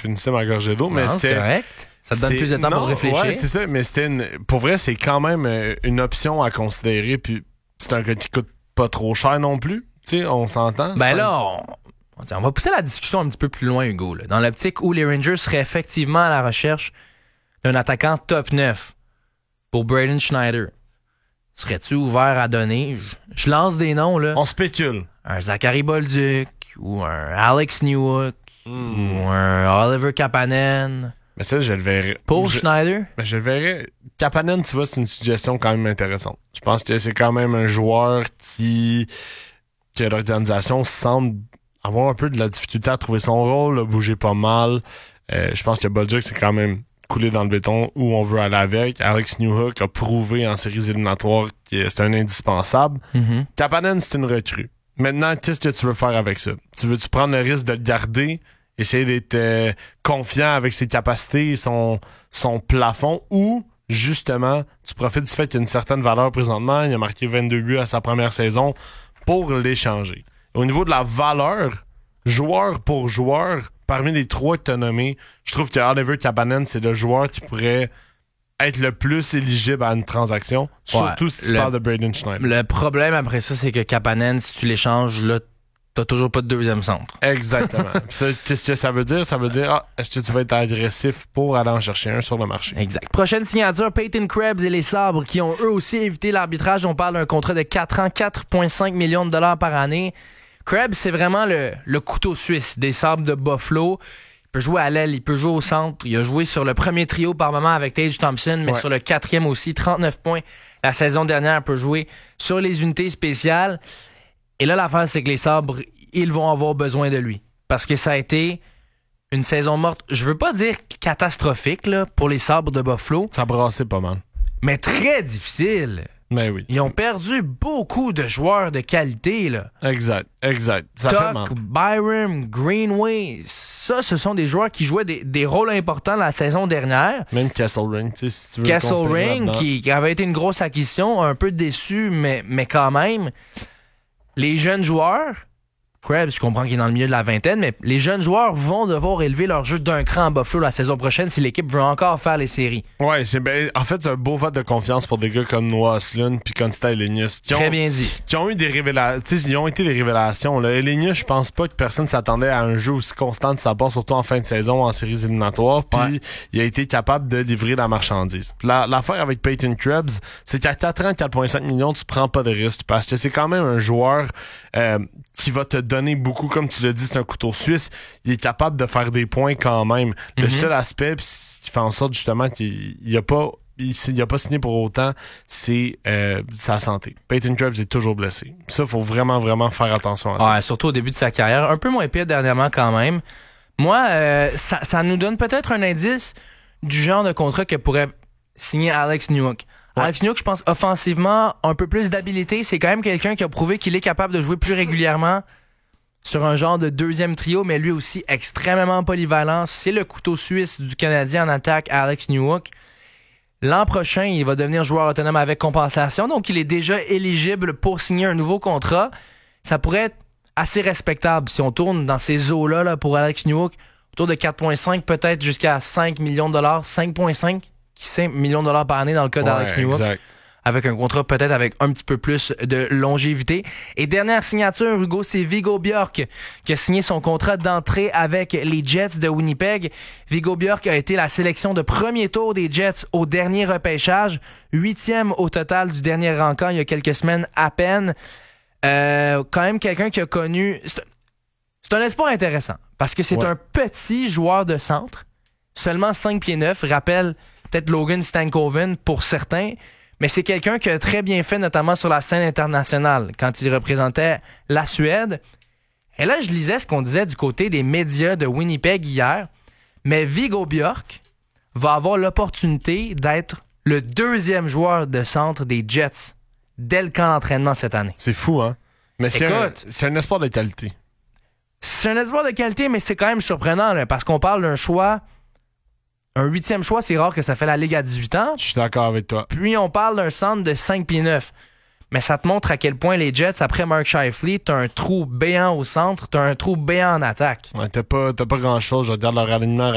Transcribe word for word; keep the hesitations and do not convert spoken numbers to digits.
finissais ma gorgée d'eau, mais non, c'était... C'est correct. Ça te donne plus de temps non, pour réfléchir. Ouais, c'est ça, mais c'était une... Pour vrai, c'est quand même une option à considérer, puis c'est un gars qui coûte pas trop cher non plus. Tu sais, on s'entend. Ben ça... là, on... on va pousser la discussion un petit peu plus loin, Hugo. Là. Dans l'optique où les Rangers seraient effectivement à la recherche d'un attaquant top neuf pour Braden Schneider, serais-tu ouvert à donner? Je, je lance des noms, là. On spécule. Un Zachary Bolduc, ou un Alex Newhook, mm. ou un Oliver Kapanen. Mais ça, je le verrais. Pour je... Schneider? Mais je le verrais. Kapanen, tu vois, c'est une suggestion quand même intéressante. Je pense que c'est quand même un joueur qui... que l'organisation semble avoir un peu de la difficulté à trouver son rôle, a bougé pas mal. Euh, je pense que Bolduc, c'est quand même coulé dans le béton où on veut aller avec. Alex Newhook a prouvé en séries éliminatoires que c'est un indispensable. Mm-hmm. Kapanen, c'est une recrue. Maintenant, qu'est-ce que tu veux faire avec ça? Tu veux-tu prendre le risque de le garder, essayer d'être euh, confiant avec ses capacités et son, son plafond, ou justement, tu profites du fait qu'il y a une certaine valeur présentement, il a marqué vingt-deux buts à sa première saison, pour l'échanger. Au niveau de la valeur, joueur pour joueur, parmi les trois que tu as nommés, je trouve que Oliver Kapanen, c'est le joueur qui pourrait être le plus éligible à une transaction, ouais, surtout si tu le, parles de Braden Schneider. Le problème après ça, c'est que Kapanen, si tu l'échanges, là, t'as toujours pas de deuxième centre. Exactement. ça, qu'est-ce que ça veut dire? Ça veut dire, ah, est-ce que tu vas être agressif pour aller en chercher un sur le marché? Exact. Prochaine signature, Peyton Krebs et les Sabres, qui ont eux aussi évité l'arbitrage. On parle d'un contrat de quatre ans, quatre virgule cinq millions de dollars par année. Krebs, c'est vraiment le, le couteau suisse des Sabres de Buffalo. Il peut jouer à l'aile, il peut jouer au centre. Il a joué sur le premier trio par moment avec Tage Thompson, mais ouais. sur le quatrième aussi, trente-neuf points. La saison dernière, il peut jouer sur les unités spéciales. Et là, l'affaire, c'est que les Sabres, ils vont avoir besoin de lui. Parce que ça a été une saison morte, je veux pas dire catastrophique là, pour les Sabres de Buffalo. Ça brassait pas mal. Mais très difficile. Mais oui. Ils ont perdu beaucoup de joueurs de qualité, là. Exact, exact. Ça Tuck, fait mal. Byram, Greenway, ça, ce sont des joueurs qui jouaient des, des rôles importants la saison dernière. Même Castle Ring, tu sais, si tu veux. Castle Ring, qui, qui avait été une grosse acquisition, un peu déçu, mais, mais quand même. Les jeunes joueurs, Krebs, je comprends qu'il est dans le milieu de la vingtaine, mais les jeunes joueurs vont devoir élever leur jeu d'un cran à Buffalo la saison prochaine si l'équipe veut encore faire les séries. Ouais, c'est ben, en fait, c'est un beau vote de confiance pour des gars comme Noah Östlund puis Konsta Helenius. Très bien dit. Qui ont eu des révélations, tu sais, ils ont été des révélations. Là. Helenius, je pense pas que personne s'attendait à un jeu aussi constant de sa part, surtout en fin de saison, en séries éliminatoires, puis ouais. il a été capable de livrer la marchandise. La, l'affaire avec Peyton Krebs, c'est qu'à quatre ans, quatre virgule cinq millions, tu prends pas de risque, parce que c'est quand même un joueur euh, qui va te donner beaucoup, comme tu l'as dit, c'est un couteau suisse. Il est capable de faire des points quand même. Mm-hmm. Le seul aspect qui fait en sorte justement qu'il n'y a pas il, il a pas signé pour autant, c'est euh, sa santé. Peyton Krebs est toujours blessé. Ça, il faut vraiment, vraiment faire attention à ça. Ouais, surtout au début de sa carrière. Un peu moins pire dernièrement quand même. Moi, euh, ça, ça nous donne peut-être un indice du genre de contrat que pourrait signer Alex Newhook. Ouais. Alex Newhook, je pense, offensivement, un peu plus d'habilité. C'est quand même quelqu'un qui a prouvé qu'il est capable de jouer plus régulièrement sur un genre de deuxième trio, mais lui aussi extrêmement polyvalent. C'est le couteau suisse du Canadien en attaque, Alex Newhook. L'an prochain, il va devenir joueur autonome avec compensation, donc il est déjà éligible pour signer un nouveau contrat. Ça pourrait être assez respectable si on tourne dans ces eaux-là là, pour Alex Newhook, autour de quatre virgule cinq, peut-être jusqu'à cinq millions de dollars, cinq virgule cinq, qui sait, millions de dollars par année dans le cas ouais, d'Alex Newhook. Exact. Avec un contrat peut-être avec un petit peu plus de longévité. Et dernière signature, Hugo, c'est Viggo Bjork qui a signé son contrat d'entrée avec les Jets de Winnipeg. Viggo Bjork a été la sélection de premier tour des Jets au dernier repêchage, huitième au total du dernier rencontre il y a quelques semaines à peine. Euh, quand même quelqu'un qui a connu... C'est, c'est un espoir intéressant parce que c'est ouais. un petit joueur de centre, seulement cinq pieds neuf, rappelle peut-être Logan Stankoven pour certains. Mais c'est quelqu'un qui a très bien fait, notamment sur la scène internationale, quand il représentait la Suède. Et là, je lisais ce qu'on disait du côté des médias de Winnipeg hier. Mais Viggo Bjork va avoir l'opportunité d'être le deuxième joueur de centre des Jets dès le camp d'entraînement cette année. C'est fou, hein? Mais c'est, Écoute, un, c'est un espoir de qualité. C'est un espoir de qualité, mais c'est quand même surprenant, là, parce qu'on parle d'un choix... Un huitième choix, c'est rare que ça fait la Ligue à dix-huit ans. Je suis d'accord avec toi. Puis on parle d'un centre de cinq pieds neuf. Mais ça te montre à quel point les Jets, après Mark Scheifele, t'as un trou béant au centre, t'as un trou béant en attaque. Ouais, t'as pas, t'as pas grand-chose. Je regarde leur alignement